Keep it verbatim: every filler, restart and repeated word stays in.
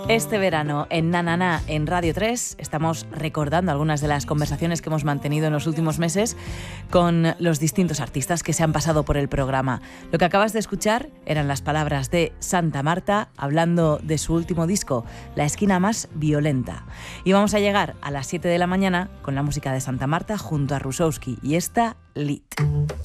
Este verano en Na Na Na en Radio tres estamos recordando algunas de las conversaciones que hemos mantenido en los últimos meses con los distintos artistas que se han pasado por el programa. Lo que acabas de escuchar eran las palabras de Santa Marta hablando de su último disco, La esquina más violenta. Y vamos a llegar a las siete de la mañana con la música de Santa Marta junto a Rusowski y esta Lit.